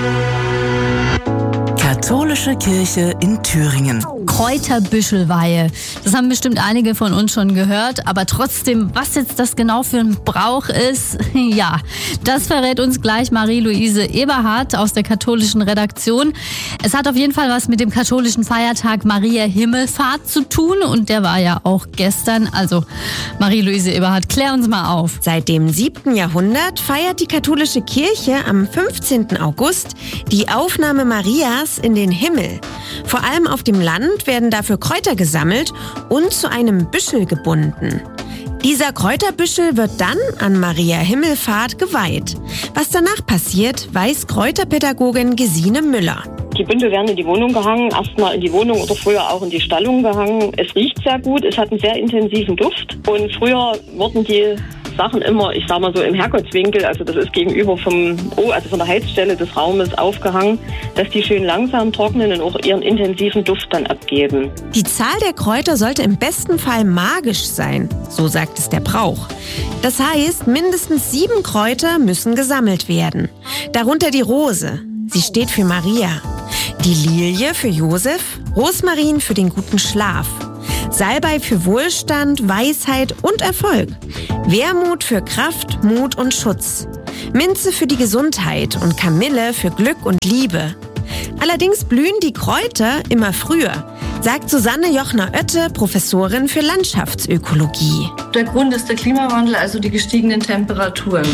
Katholische Kirche in Thüringen. Kräuterbüschelweihe. Das haben bestimmt einige von uns schon gehört, aber trotzdem, was jetzt das genau für ein Brauch ist, ja, das verrät uns gleich Marie-Louise Eberhardt aus der katholischen Redaktion. Es hat auf jeden Fall was mit dem katholischen Feiertag Maria Himmelfahrt zu tun und der war ja auch gestern. Also Marie-Louise Eberhardt, klär uns mal auf. Seit dem 7. Jahrhundert feiert die katholische Kirche am 15. August die Aufnahme Marias in den Himmel. Vor allem auf dem Land werden dafür Kräuter gesammelt und zu einem Büschel gebunden. Dieser Kräuterbüschel wird dann an Maria Himmelfahrt geweiht. Was danach passiert, weiß Kräuterpädagogin Gesine Müller. Die Bündel werden in die Wohnung gehangen, erstmal in die Wohnung oder früher auch in die Stallung gehangen. Es riecht sehr gut, es hat einen sehr intensiven Duft. Und früher wurden die Sachen immer, ich sag mal so im Herrgottswinkel, also das ist gegenüber von der Heizstelle des Raumes aufgehangen, dass die schön langsam trocknen und auch ihren intensiven Duft dann abgeben. Die Zahl der Kräuter sollte im besten Fall magisch sein, so sagt es der Brauch. Das heißt, mindestens 7 Kräuter müssen gesammelt werden. Darunter die Rose, sie steht für Maria. Die Lilie für Josef, Rosmarin für den guten Schlaf, Salbei für Wohlstand, Weisheit und Erfolg, Wermut für Kraft, Mut und Schutz, Minze für die Gesundheit und Kamille für Glück und Liebe. Allerdings blühen die Kräuter immer früher, sagt Susanne Jochner-Oette, Professorin für Landschaftsökologie. Der Grund ist der Klimawandel, also die gestiegenen Temperaturen.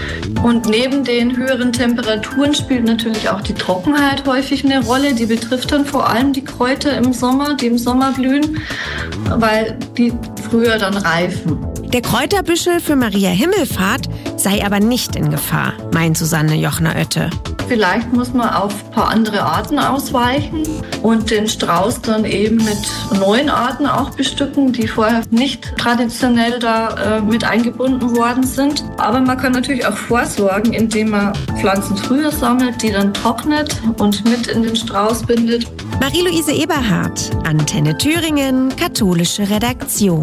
Und neben den höheren Temperaturen spielt natürlich auch die Trockenheit häufig eine Rolle. Die betrifft dann vor allem die Kräuter im Sommer, die im Sommer blühen, weil die früher dann reifen. Der Kräuterbüschel für Maria Himmelfahrt sei aber nicht in Gefahr, meint Susanne Jochner-Oette. Vielleicht muss man auf ein paar andere Arten ausweichen und den Strauß dann eben mit neuen Arten auch bestücken, die vorher nicht traditionell da mit eingebunden worden sind. Aber man kann natürlich auch vorsorgen, indem man Pflanzen früher sammelt, die dann trocknet und mit in den Strauß bindet. Marie-Louise Eberhardt, Antenne Thüringen, katholische Redaktion.